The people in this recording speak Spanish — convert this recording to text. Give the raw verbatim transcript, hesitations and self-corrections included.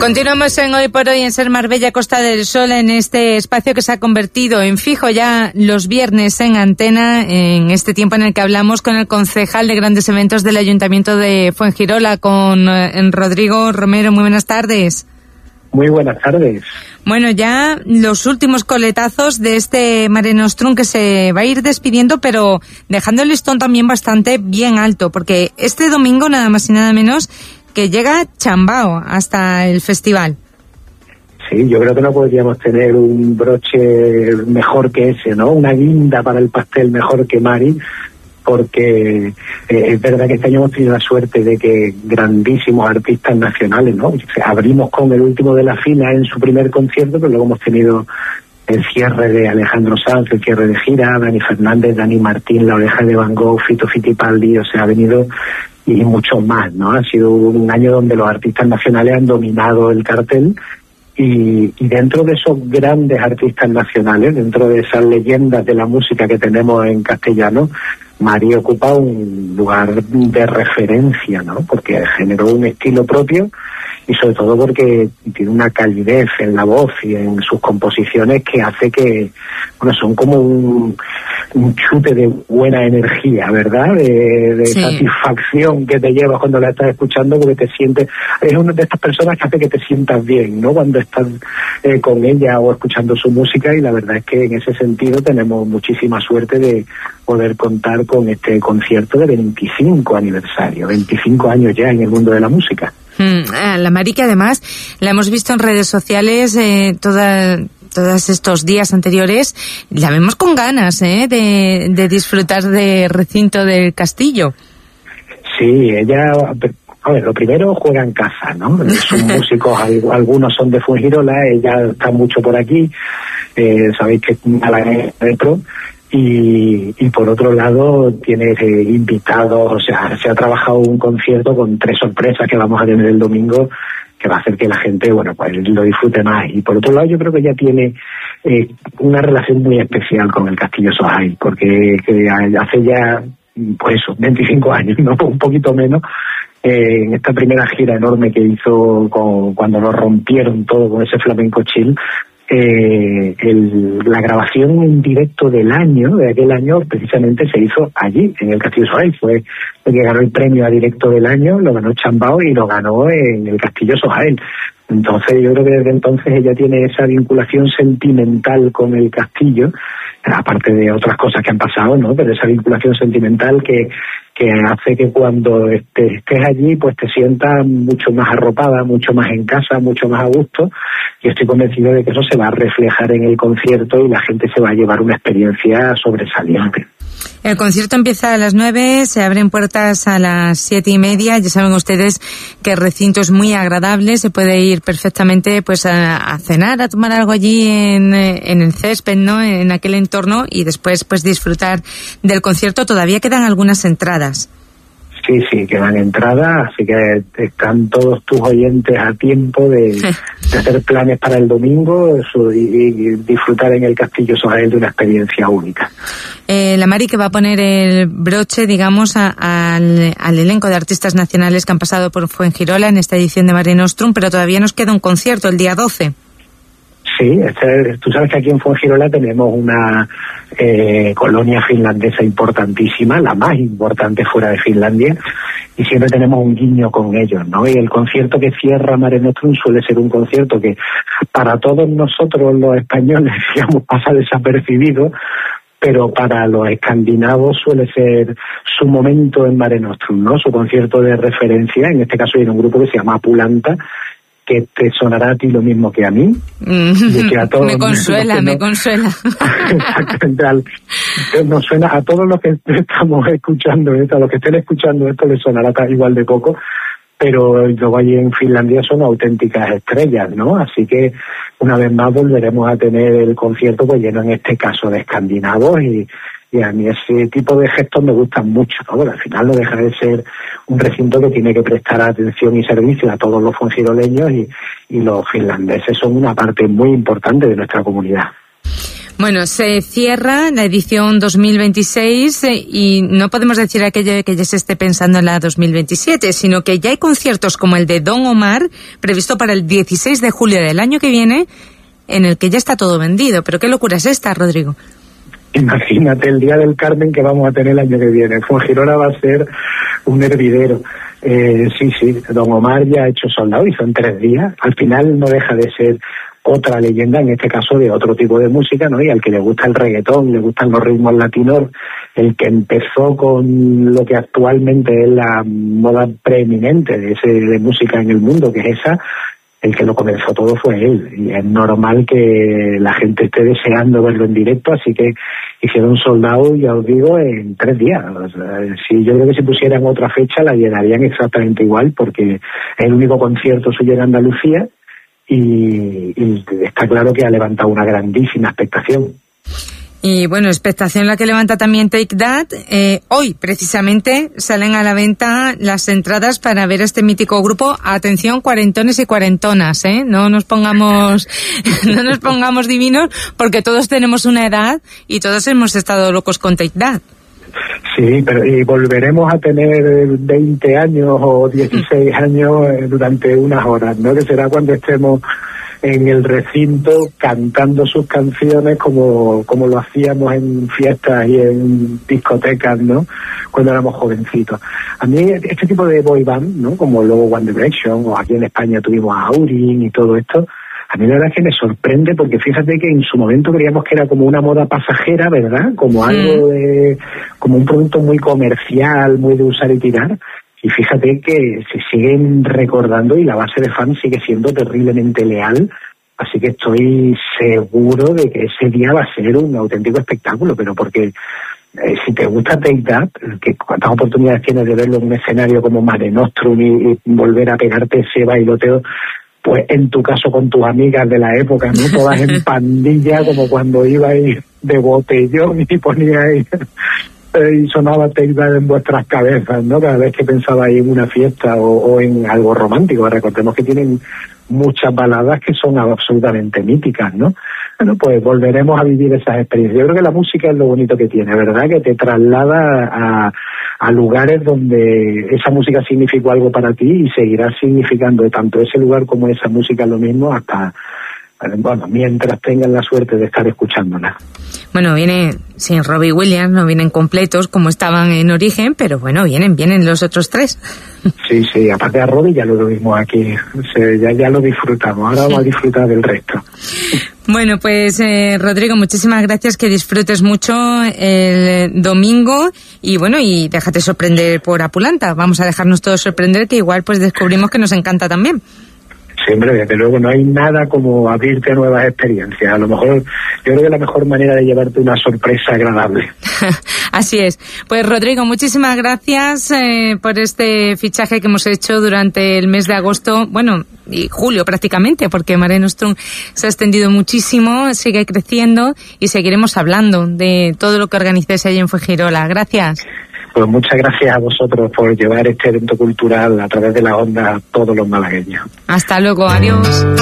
Continuamos en Hoy por Hoy en Ser Marbella, Costa del Sol, en este espacio que se ha convertido en fijo ya los viernes en antena, en este tiempo en el que hablamos con el concejal de grandes eventos del Ayuntamiento de Fuengirola, con eh, Rodrigo Romero. Muy buenas tardes. Muy buenas tardes. Bueno, ya los últimos coletazos de este Mare Nostrum, que se va a ir despidiendo, pero dejando el listón también bastante bien alto, porque este domingo nada más y nada menos que llega Chambao hasta el festival. Sí, yo creo que no podríamos tener un broche mejor que ese, ¿no? Una guinda para el pastel mejor que Mari, porque eh, es verdad que este año hemos tenido la suerte de que grandísimos artistas nacionales, ¿no? O sea, abrimos con el último de la fila en su primer concierto, pero luego hemos tenido el cierre de Alejandro Sanz, el cierre de gira, Dani Fernández, Dani Martín, La Oreja de Van Gogh, Fito Fitipaldi, o sea, ha venido y muchos más, ¿no? Ha sido un año donde los artistas nacionales han dominado el cartel y, y dentro de esos grandes artistas nacionales, dentro de esas leyendas de la música que tenemos en castellano, Mari ocupa un lugar de referencia, ¿no? Porque generó un estilo propio y sobre todo porque tiene una calidez en la voz y en sus composiciones que hace que, bueno, son como un, un chute de buena energía, ¿verdad? De, de sí. Satisfacción que te llevas cuando la estás escuchando, porque te sientes, es una de estas personas que hace que te sientas bien, ¿no? Cuando estás eh, con ella o escuchando su música, y la verdad es que en ese sentido tenemos muchísima suerte de poder contar con este concierto de veinticinco aniversario, veinticinco años ya en el mundo de la música. La Mari, que además la hemos visto en redes sociales eh, toda, todos estos días anteriores, la vemos con ganas eh, de, de disfrutar de recinto del castillo. Sí, ella, a ver, lo primero, juega en casa, ¿no? Son músicos, algunos son de Fuengirola, ella está mucho por aquí, eh, sabéis que es malagueña dentro. Y, y por otro lado tiene eh, invitados, o sea, se ha trabajado un concierto con tres sorpresas que vamos a tener el domingo, que va a hacer que la gente, bueno, pues lo disfrute más. Y por otro lado yo creo que ella tiene eh, una relación muy especial con el Castillo Sohail, porque que hace ya, pues eso, veinticinco años, ¿no? Un poquito menos, eh, en esta primera gira enorme que hizo con, cuando lo rompieron todo con ese flamenco chill. Eh, el, la grabación en directo del año, de aquel año, precisamente se hizo allí, en el Castillo Sohail. Fue el que ganó el premio a directo del año, lo ganó Chambao y lo ganó en el Castillo Sohail. Entonces yo creo que desde entonces ella tiene esa vinculación sentimental con el castillo, aparte de otras cosas que han pasado, ¿no? Pero esa vinculación sentimental que que hace que cuando estés, estés allí, pues te sientas mucho más arropada, mucho más en casa, mucho más a gusto, y estoy convencido de que eso se va a reflejar en el concierto y la gente se va a llevar una experiencia sobresaliente. El concierto empieza a las nueve, se abren puertas a las siete y media. Ya saben ustedes que el recinto es muy agradable, se puede ir perfectamente pues a, a cenar, a tomar algo allí en, en el césped, ¿no? En aquel entorno, y después pues disfrutar del concierto. Todavía quedan algunas entradas. Sí, sí, quedan entradas, así que están todos tus oyentes a tiempo de, de hacer planes para el domingo eso, y, y disfrutar en el Castillo Sohail de una experiencia única. Eh, la Mari, que va a poner el broche, digamos, a, a, al, al elenco de artistas nacionales que han pasado por Fuengirola en esta edición de Mare Nostrum, pero todavía nos queda un concierto el día doce. Sí, este, tú sabes que aquí en Fuengirola tenemos una eh, colonia finlandesa importantísima, la más importante fuera de Finlandia, y siempre tenemos un guiño con ellos, ¿no? Y el concierto que cierra Mare Nostrum suele ser un concierto que para todos nosotros los españoles, digamos, pasa desapercibido, pero para los escandinavos suele ser su momento en Mare Nostrum, ¿no? Su concierto de referencia. En este caso viene un grupo que se llama Apulanta, que te sonará a ti lo mismo que a mí. Mm, que a todos, me consuela, no, me consuela. Exactamente. Nos suena a todos los que estamos escuchando esto, a los que estén escuchando esto les sonará igual de poco, pero luego allí en Finlandia son auténticas estrellas, ¿no? Así que una vez más volveremos a tener el concierto pues lleno, en este caso, de escandinavos, y Y a mí ese tipo de gestos me gustan mucho, ¿no? Porque al final no deja de ser un recinto que tiene que prestar atención y servicio a todos los fuengiroleños, y, y los finlandeses son una parte muy importante de nuestra comunidad. Bueno, se cierra la edición dos mil veintiséis eh, y no podemos decir aquello de que ya se esté pensando en la dos mil veintisiete, sino que ya hay conciertos como el de Don Omar, previsto para el dieciséis de julio del año que viene, en el que ya está todo vendido. Pero qué locura es esta, Rodrigo. Imagínate el Día del Carmen que vamos a tener el año que viene. Fuengirola va a ser un hervidero. Eh, sí, sí, Don Omar ya ha hecho soldado y son tres días. Al final no deja de ser otra leyenda, en este caso de otro tipo de música, ¿no? Y al que le gusta el reggaetón, le gustan los ritmos latinos, el que empezó con lo que actualmente es la moda preeminente de, ese, de música en el mundo, que es esa, el que lo comenzó todo fue él. Y es normal que la gente esté deseando verlo en directo, así que hicieron soldado, ya os digo, en tres días. O sea, si, yo creo que si pusieran otra fecha la llenarían exactamente igual, porque es el único concierto suyo en Andalucía. Y, y está claro que ha levantado una grandísima expectación. Y bueno, expectación la que levanta también Take That. Eh, hoy, precisamente, salen a la venta las entradas para ver a este mítico grupo. Atención, cuarentones y cuarentonas, ¿eh? No nos pongamos, no nos pongamos divinos, porque todos tenemos una edad y todos hemos estado locos con Take That. Sí, pero y volveremos a tener veinte años o dieciséis años durante unas horas, ¿no? Que será cuando estemos en el recinto cantando sus canciones como, como lo hacíamos en fiestas y en discotecas, ¿no? Cuando éramos jovencitos. A mí este tipo de boy band, ¿no? Como luego One Direction, o aquí en España tuvimos a Aurin y todo esto, a mí la verdad es que me sorprende, porque fíjate que en su momento creíamos que era como una moda pasajera, ¿verdad? Como sí. algo de, como un producto muy comercial, muy de usar y tirar. Y fíjate que se siguen recordando y la base de fans sigue siendo terriblemente leal. Así que estoy seguro de que ese día va a ser un auténtico espectáculo, pero porque eh, si te gusta Take That, que cuántas oportunidades tienes de verlo en un escenario como Mare Nostrum y, y volver a pegarte ese bailoteo, pues en tu caso con tus amigas de la época, ¿no? Todas en pandilla, como cuando ibais de botellón y poníais y sonaba Take That en vuestras cabezas, ¿no? Cada vez que pensabais en una fiesta o, o en algo romántico. Recordemos que tienen muchas baladas que son absolutamente míticas, ¿no? Bueno, pues volveremos a vivir esas experiencias. Yo creo que la música es lo bonito que tiene, ¿verdad? Que te traslada a, a lugares donde esa música significó algo para ti y seguirá significando tanto ese lugar como esa música lo mismo hasta, bueno, mientras tengan la suerte de estar escuchándola. Bueno, viene sin Robbie Williams, no vienen completos como estaban en origen, pero bueno, vienen, vienen los otros tres. Sí, sí, aparte de Robbie ya lo vimos aquí, o sea, ya, ya lo disfrutamos, ahora vamos a disfrutar del resto. Bueno, pues eh, Rodrigo, muchísimas gracias, que disfrutes mucho el domingo y bueno, y déjate sorprender por Apulanta, vamos a dejarnos todos sorprender, que igual pues descubrimos que nos encanta también. Siempre, desde luego, no hay nada como abrirte a nuevas experiencias. A lo mejor, yo creo que es la mejor manera de llevarte una sorpresa agradable. Así es. Pues Rodrigo, muchísimas gracias eh, por este fichaje que hemos hecho durante el mes de agosto, bueno, y julio prácticamente, porque Mare Nostrum se ha extendido muchísimo, sigue creciendo y seguiremos hablando de todo lo que organicéis allí en Fuengirola. Gracias. Pues muchas gracias a vosotros por llevar este evento cultural a través de la onda a todos los malagueños. Hasta luego, adiós.